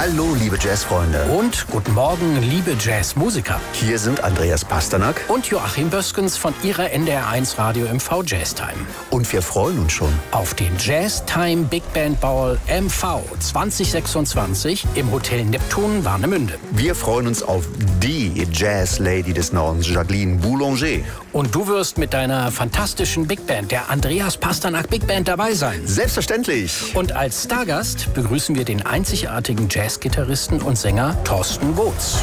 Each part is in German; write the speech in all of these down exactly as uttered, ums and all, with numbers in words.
Hallo, liebe Jazzfreunde. Und guten Morgen, liebe Jazzmusiker. Hier sind Andreas Pasternak und Joachim Böskens von Ihrer N D R eins Radio M V Jazz Time. Und wir freuen uns schon auf den Jazz Time Big Band Ball M V zwanzig sechsundzwanzig im Hotel Neptun Warnemünde. Wir freuen uns auf die Jazz Lady des Nordens, Jacqueline Boulanger. Und du wirst mit deiner fantastischen Big Band, der Andreas Pasternak Big Band, dabei sein. Selbstverständlich. Und als Stargast begrüßen wir den einzigartigen Jazzgitarristen und Sänger Thorsten Gotz.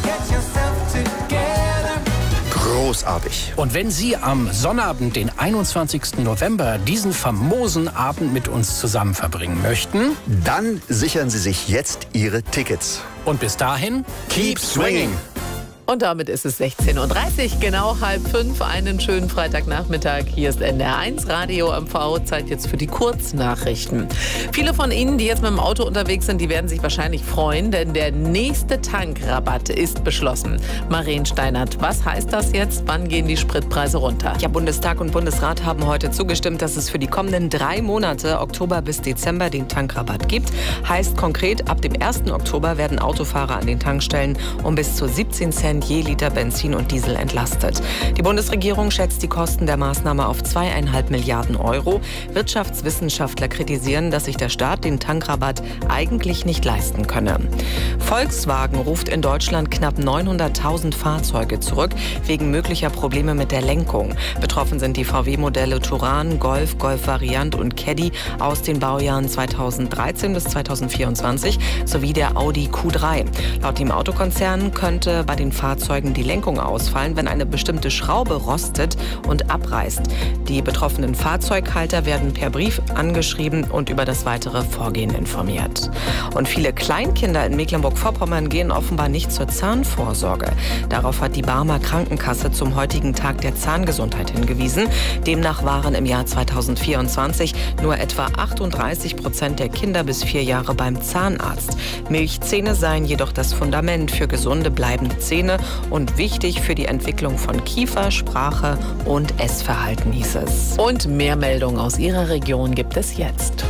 Großartig. Und wenn Sie am Sonnabend, den einundzwanzigsten November, diesen famosen Abend mit uns zusammen verbringen möchten, dann sichern Sie sich jetzt Ihre Tickets. Und bis dahin, keep swinging! Und damit ist es sechzehn Uhr dreißig, genau halb fünf. Einen schönen Freitagnachmittag. Hier ist N D R eins Radio M V. Zeit jetzt für die Kurznachrichten. Viele von Ihnen, die jetzt mit dem Auto unterwegs sind, die werden sich wahrscheinlich freuen, denn der nächste Tankrabatt ist beschlossen. Maren Steinert, was heißt das jetzt? Wann gehen die Spritpreise runter? Ja, Bundestag und Bundesrat haben heute zugestimmt, dass es für die kommenden drei Monate, Oktober bis Dezember, den Tankrabatt gibt. Heißt konkret, ab dem ersten Oktober werden Autofahrer an den Tankstellen um bis zu siebzehn Cent je Liter Benzin und Diesel entlastet. Die Bundesregierung schätzt die Kosten der Maßnahme auf zweieinhalb Milliarden Euro. Wirtschaftswissenschaftler kritisieren, dass sich der Staat den Tankrabatt eigentlich nicht leisten könne. Volkswagen ruft in Deutschland knapp neunhunderttausend Fahrzeuge zurück, wegen möglicher Probleme mit der Lenkung. Betroffen sind die V W-Modelle Touran, Golf, Golf Variant und Caddy aus den Baujahren zweitausenddreizehn bis zweitausendvierundzwanzig sowie der Audi Q drei. Laut dem Autokonzern könnte bei den Fahrzeugen die Lenkung ausfallen, wenn eine bestimmte Schraube rostet und abreißt. Die betroffenen Fahrzeughalter werden per Brief angeschrieben und über das weitere Vorgehen informiert. Und viele Kleinkinder in Mecklenburg-Vorpommern gehen offenbar nicht zur Zahnvorsorge. Darauf hat die Barmer Krankenkasse zum heutigen Tag der Zahngesundheit hingewiesen. Demnach waren im Jahr zweitausendvierundzwanzig nur etwa achtunddreißig Prozent der Kinder bis vier Jahre beim Zahnarzt. Milchzähne seien jedoch das Fundament für gesunde, bleibende Zähne und wichtig für die Entwicklung von Kiefer, Sprache und Essverhalten, hieß es. Und mehr Meldungen aus Ihrer Region gibt es jetzt.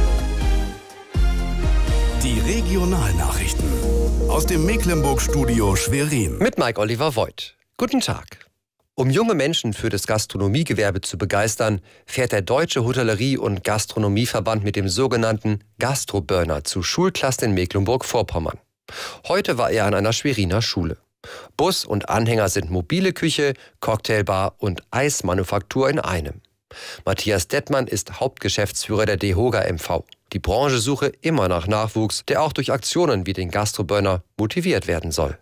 Die Regionalnachrichten aus dem Mecklenburg-Studio Schwerin. Mit Mike Oliver Voigt. Guten Tag. Um junge Menschen für das Gastronomiegewerbe zu begeistern, fährt der Deutsche Hotellerie- und Gastronomieverband mit dem sogenannten Gastroburner zu Schulklassen in Mecklenburg-Vorpommern. Heute war er an einer Schweriner Schule. Bus und Anhänger sind mobile Küche, Cocktailbar und Eismanufaktur in einem. Matthias Dettmann ist Hauptgeschäftsführer der DEHOGA M V. Die Branche suche immer nach Nachwuchs, der auch durch Aktionen wie den Gastroburner motiviert werden soll.